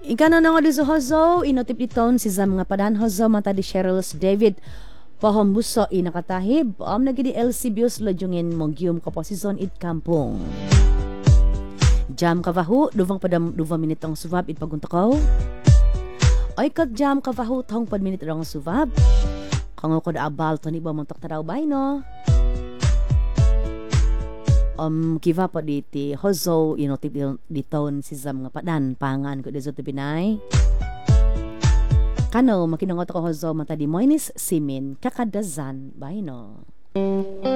Ikano na nga di sa Hozo, inotip iton si Zam nga padan Hozo mata di Cheryl's David. Pahombuso inakatahib, nagidi LCBus lojungin mongium kaposison it kampong. Jam kavahu, duvang padam 2 minitong suvab it paguntakaw. Ay kag jam kavahu tong pad minit rong suvab. Kango ko da abal to ni ba montok taraw bay no. Kiva pa diti Hozo inotip diton si Zam nga padan pangan ko deso Pinay. Kano makinangot ako Hozo mata di Moinis Simin kakadazan bay no.